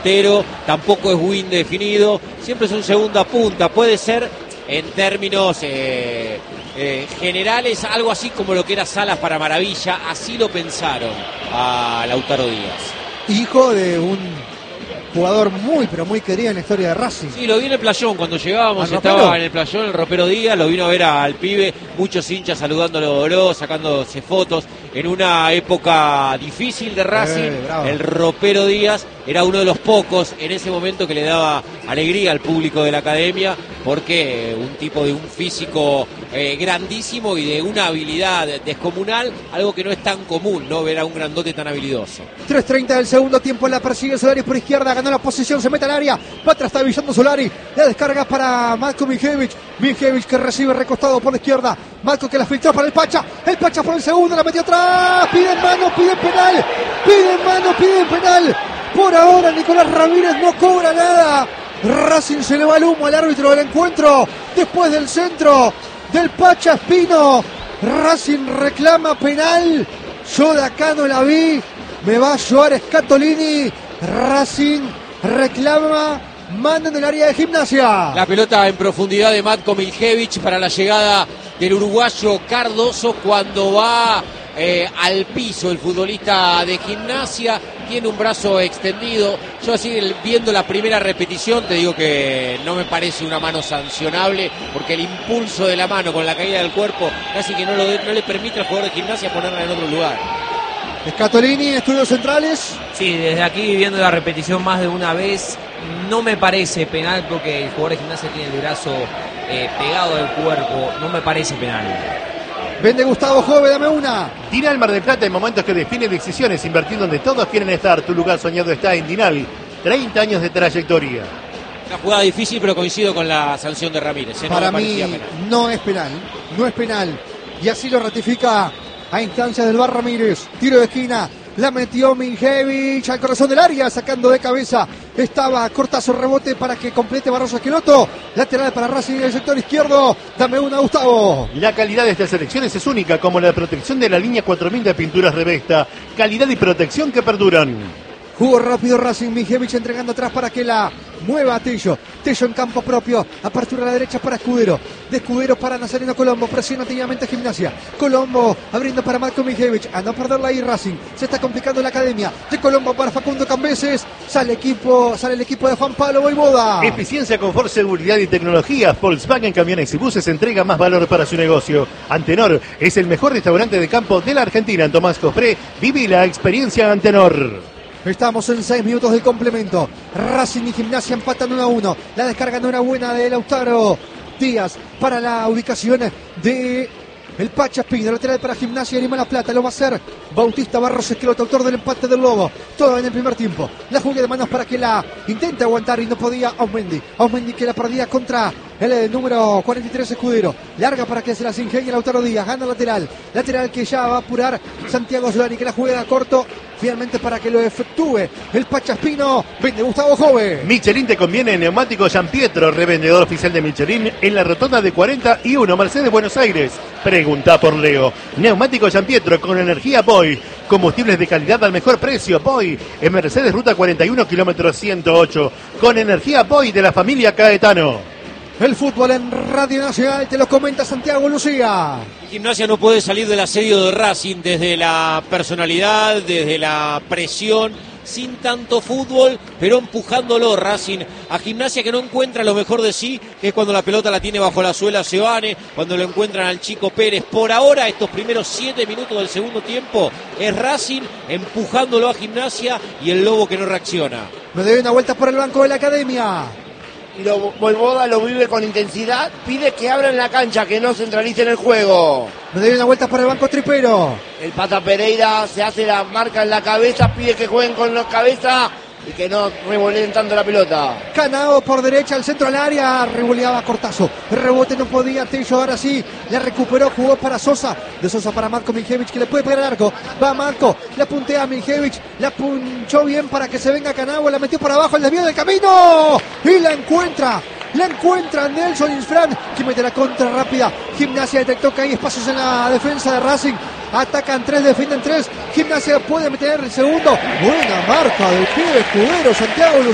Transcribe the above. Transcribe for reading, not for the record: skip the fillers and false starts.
delantero, tampoco es win definido, siempre es un segunda punta, puede ser en términos generales algo así como lo que era Salas para Maravilla, así lo pensaron a Lautaro Díaz. Hijo de un jugador muy, pero muy querido en la historia de Racing. Sí, lo vi en el playón, cuando llegábamos estaba en el playón el Ropero Díaz, lo vino a ver al pibe, muchos hinchas saludándolo, sacándose fotos, en una época difícil de Racing, el Ropero Díaz era uno de los pocos en ese momento que le daba alegría al público de la academia, porque un tipo de un físico grandísimo y de una habilidad descomunal, algo que no es tan común, ¿no? Ver a un grandote tan habilidoso. 3:30 del segundo tiempo, la persigue Solari por izquierda, ganó la posición, se mete al área, va atrás, está Villando Solari, la descarga para Marco Mijevic, Mijevic que recibe recostado por la izquierda, Marco que la filtró para el Pacha por el segundo, la metió atrás, piden mano, piden penal, por ahora Nicolás Ramírez no cobra nada, Racing se le va el humo al árbitro del encuentro, después del centro del Pacha Espino, Racing reclama penal, yo de acá no la vi, me va a ayudar Scatolini, Racing reclama mano en el área de Gimnasia. La pelota en profundidad de Matko Miljevic para la llegada del uruguayo Cardoso cuando va al piso el futbolista de Gimnasia, tiene un brazo extendido. Yo así viendo la primera repetición te digo que no me parece una mano sancionable, porque el impulso de la mano con la caída del cuerpo casi que no le permite al jugador de Gimnasia ponerla en otro lugar. Scatolini, estudios centrales. Sí, desde aquí viendo la repetición más de una vez, no me parece penal porque el jugador de Gimnasia tiene el brazo pegado al cuerpo, no me parece penal. Vende Gustavo Jove, dame una. Dinal Mar del Plata en momentos que define decisiones, invertir donde todos quieren estar. Tu lugar soñado está en Dinal. 30 años de trayectoria. Una jugada difícil, pero coincido con la sanción de Ramírez. Para mí no es penal. Y así lo ratifica a instancias del VAR Ramírez. Tiro de esquina. La metió Mijevic al corazón del área, sacando de cabeza. Estaba Cortazo, rebote para que complete Barroso Esqueloto. Lateral para Racing en el sector izquierdo. Dame una, Gustavo. La calidad de estas selecciones es única, como la protección de la línea 4000 de pinturas Revesta. Calidad y protección que perduran. Jugó rápido Racing, Mijevic entregando atrás para que la mueva a Tello. Tello en campo propio, apertura a la derecha para Escudero. De Escudero para Nazareno Colombo, presiona activamente Gimnasia. Colombo abriendo para Marco Mijevic, a no perderla ahí Racing. Se está complicando la academia. De Colombo para Facundo Cambeses. Sale el equipo de Juan Pablo Voivoda. Eficiencia, confort, seguridad y tecnología. Volkswagen Camiones y Buses entrega más valor para su negocio. Antenor es el mejor restaurante de campo de la Argentina. En Tomás Cofré, viví la experiencia Antenor. Estamos en 6 minutos del complemento. Racing y Gimnasia empatan 1-1. La descarga no era buena de Lautaro Díaz para la ubicación de el Pacha Espino. Lateral para Gimnasia, Lima La Plata. Lo va a hacer Bautista Barros Esqueloto, autor del empate del Lobo. Todo en el primer tiempo. La juega de manos para que la intente aguantar y no podía Ausmendi. Ausmendi que la perdía contra el número 43 Escudero. Larga para que se las ingenie Lautaro Díaz. Gana lateral. Lateral que ya va a apurar Santiago Solari, que la juega a corto. Finalmente para que lo efectúe el Pacha Espino. Vende Gustavo Jove. Michelin te conviene. Neumático San Pietro, revendedor oficial de Michelin en la rotonda de 41 Mercedes, Buenos Aires. Pregunta por Leo. Neumático San Pietro con energía Boy. Combustibles de calidad al mejor precio. Boy en Mercedes, ruta 41, kilómetro 108. Con energía Boy de la familia Caetano. El fútbol en Radio Nacional, te lo comenta Santiago Lucía. Gimnasia no puede salir del asedio de Racing desde la personalidad, desde la presión, sin tanto fútbol, pero empujándolo Racing a Gimnasia, que no encuentra lo mejor de sí, que es cuando la pelota la tiene bajo la suela Seoane, cuando lo encuentran al Chico Pérez. Por ahora, estos primeros 7 minutos del segundo tiempo, es Racing empujándolo a Gimnasia y el Lobo que no reacciona. Me doy una vuelta por el banco de la academia. Y Voivoda lo vive con intensidad, pide que abran la cancha, que no centralicen el juego. Me doy una vuelta por el banco Tripero. El Pata Pereira se hace la marca en la cabeza, pide que jueguen con la cabeza y que no revoleen tanto la pelota. Canao por derecha, al centro al área, revoleaba Cortazo. El rebote no podía, Tello ahora sí, la recuperó, jugó para Sosa. De Sosa para Marco Mijevic, que le puede pegar al arco. Va Marco, la puntea a Mijevic, la punchó bien para que se venga Canao, la metió por abajo, el desvío del camino. Y la encuentra Nelson Insfran, que mete la contra rápida. Gimnasia detectó que hay espacios en la defensa de Racing. Atacan 3, defienden 3. Gimnasia puede meter el segundo. Buena marca del pibe Escudero, Santiago